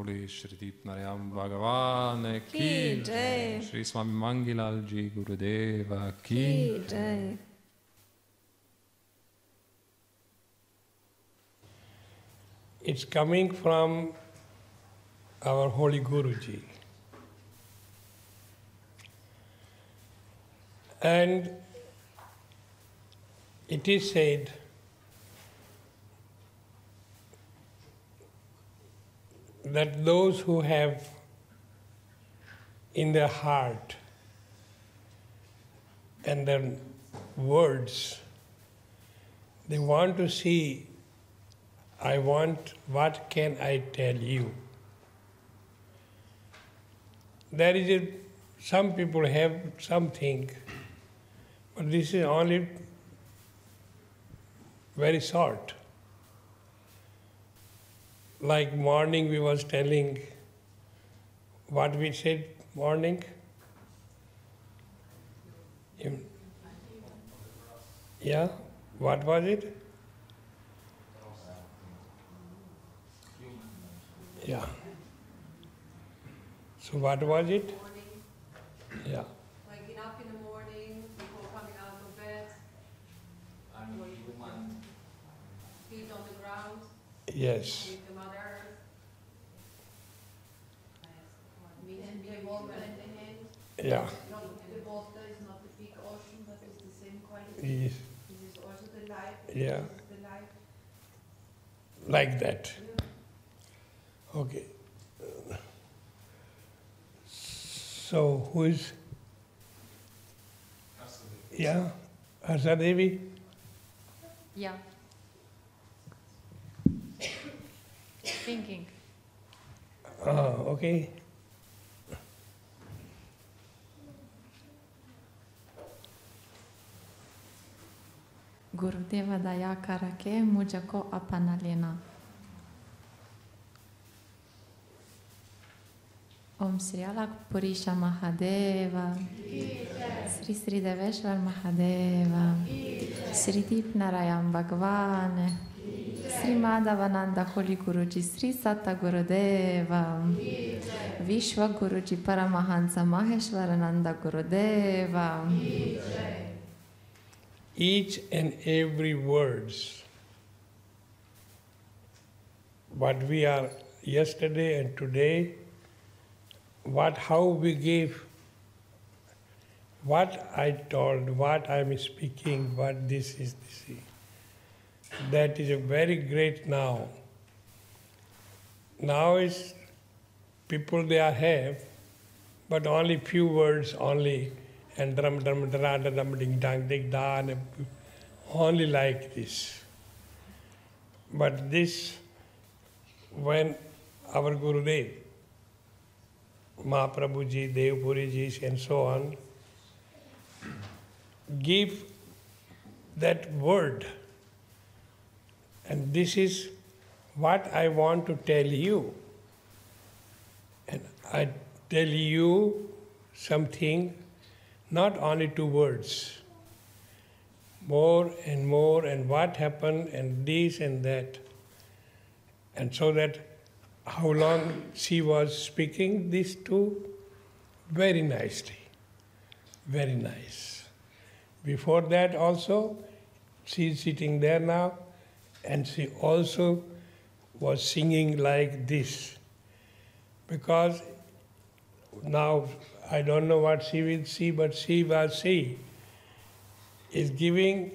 Holy Shri Deep Narayam Bhagavan Ki Jai, Shri Swami Mangilal Ji Gurudeva Ki Jai. It's coming from our Holy Guruji. And it is said that those who have in their heart and their words, they want to see, what can I tell you? Some people have something, but this is only very short. Like morning we was telling, what we said morning? Yeah, what was it? Yeah. So what was it? Morning. Yeah. Waking up in the morning, before coming out of bed, feet on the ground, Yes. with the Mother Earth, meeting the water in the hand. Yeah. The water is not the big ocean, but it's the same quality. Yes. This is also the life. Yeah. This is the life. Like that. Okay. So who is? Yeah, Harsa Devi. Yeah. Thinking. Okay. Gurudeva Daya Karake Mujako Apanalena. Om Sri Alak Purisha Mahadeva, Sri Sri Deveshwar Mahadeva, Sri Deep Narayam Bhagavan, Sri Madhavananda Holy Guruji, Sri Satta Gurudeva, Vishwa Guruji Paramahansa Maheshwarananda Gurudeva. Each and every words, what we are yesterday and today, how we gave, what I told, what I am speaking, what this is. That is a very great now. Now is people they have, but only few words only, and drum drum dra dum ding dang ding da, and only like this. But this, when our Gurudev, Mahaprabhu ji, Devpuri ji, and so on, give that word, and this is what I want to tell you. And I tell you something, not only 2 words, more, and what happened, and this and that. And so that how long she was speaking these 2? Very nicely, very nice. Before that also, she is sitting there now, and she also was singing like this. Because now I don't know what she will see, but she is giving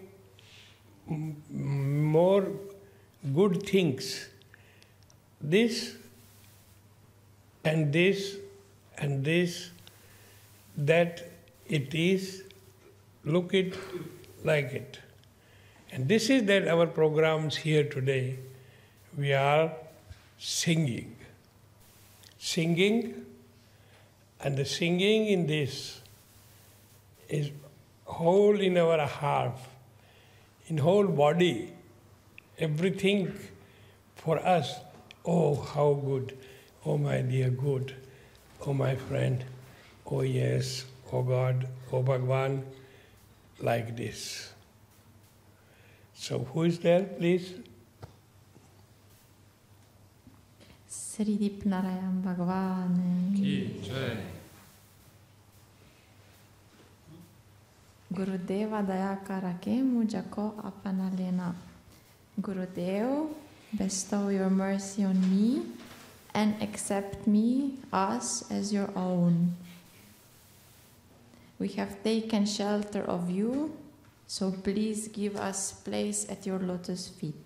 more good things. This and this and this, that it is, look it like it. And this is that our programs here today, we are singing. Singing, and the singing in this is whole in our heart, in whole body, everything for us. Oh, how good. Oh, my dear good. Oh, my friend. Oh, yes. Oh, God. Oh, Bhagwan. Like this. So, who is there, please? Sridip Narayam Bhagavane Ki Jai. Gurudeva Daya Karake Mujako Apanalena. Gurudev, bestow your mercy on me and accept me, us, as your own. We have taken shelter of you, so please give us place at your lotus feet.